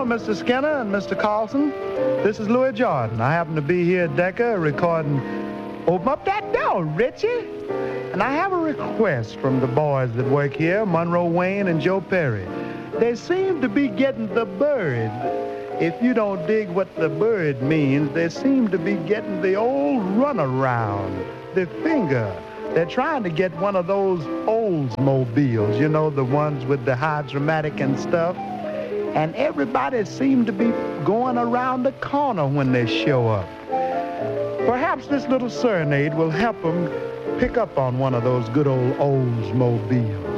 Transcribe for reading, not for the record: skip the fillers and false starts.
Mr. Skinner and Mr. Carlson. This is Louis Jordan. I happen to be here at Decca recording Open Up That Door, Richie. And I have a request from the boys that work here, Monroe Wayne and Joe Perry. They seem to be getting the bird. If you don't dig what the bird means, they seem to be getting the old runaround, the finger. They're trying to get one of those Oldsmobiles, you know, the ones with the Hydromatic and stuff. And everybody seems to be going around the corner when they show up. Perhaps this little serenade will help them pick up on one of those good old Oldsmobiles.